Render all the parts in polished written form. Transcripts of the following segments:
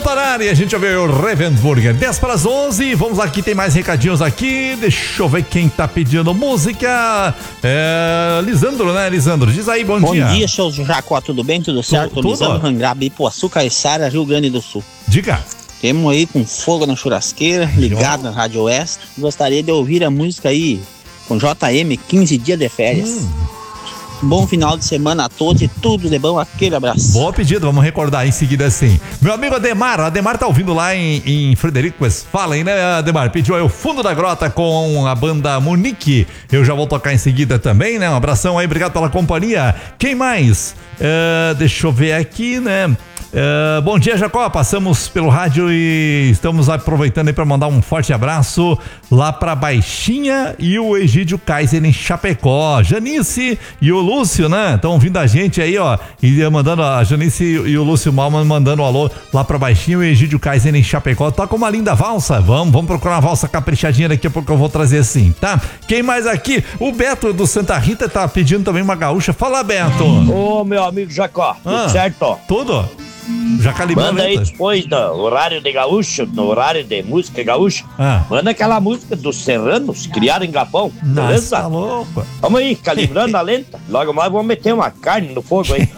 tá na área, a gente já veio o Ravensburger, 10 para as 11, vamos lá que tem mais recadinhos aqui, deixa eu ver quem tá pedindo música, Lisandro, né, Lisandro, diz aí, bom dia. Bom dia, seu Jacó, tudo bem, tudo certo? Tudo. Lisandro Rangraba, Ipuaçu, Caiçara, Rio Grande do Sul. Diga. Temos aí com fogo na churrasqueira, ligado na Rádio Oeste, gostaria de ouvir a música aí com JM, 15 dias de férias. Bom final de semana a todos e tudo de bom, aquele abraço. Bom pedido, vamos recordar em seguida assim. Meu amigo Ademar tá ouvindo lá em Frederico Westphalen, né, Ademar? Pediu aí o Fundo da Grota com a banda Munique. Eu já vou tocar em seguida também, né? Um abração aí, obrigado pela companhia. Quem mais? Deixa eu ver aqui, né? Bom dia, Jacó, passamos pelo rádio e estamos aproveitando aí para mandar um forte abraço lá para Baixinha e o Egídio Kaiser em Chapecó. Janice e o Lúcio, né? Estão ouvindo a gente aí, ó, e mandando a Janice e o Lúcio Malman mandando um alô lá para Baixinha e o Egídio Kaiser em Chapecó. Toca uma linda valsa, vamos procurar uma valsa caprichadinha daqui a pouco eu vou trazer assim, tá? Quem mais aqui? O Beto do Santa Rita tá pedindo também uma gaúcha. Fala, Beto. Ô, meu amigo Jacó, tudo certo? Tudo? Já calibrou. Manda aí depois do horário de gaúcho, no horário de música gaúcha. Manda aquela música dos Serranos, criada em Gapão. Beleza? Nossa, louco. Vamos aí, calibrando a lenta. Logo mais vamos meter uma carne no fogo aí.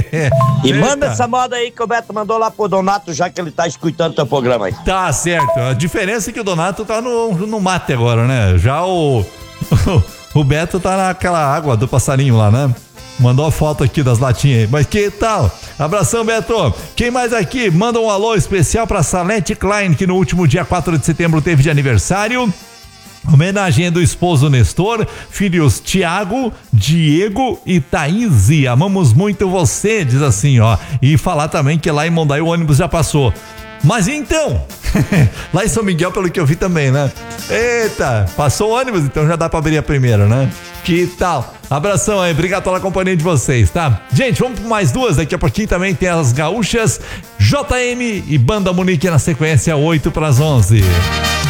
E manda essa moda aí que o Beto mandou lá pro Donato, já que ele tá escutando teu programa aí. Tá certo. A diferença é que o Donato tá no mate agora, né? Já o Beto tá naquela água do passarinho lá, né? Mandou a foto aqui das latinhas aí. Mas que tal? Abração, Beto. Quem mais aqui? Manda um alô especial pra Salete Klein, que no último dia 4 de setembro teve de aniversário. Homenagem do esposo Nestor, filhos Tiago, Diego e Thaís. Amamos muito você, diz assim, ó. E falar também que lá em Mondaí o ônibus já passou. Mas então, lá em São Miguel, pelo que eu vi também, né? Eita, passou o ônibus, então já dá pra abrir a primeira, né? Que tal? Abração aí, obrigado pela companhia de vocês, tá? Gente, vamos por mais duas, daqui a pouquinho também tem as gaúchas, JM e Banda Munique na sequência, 8 para as 11.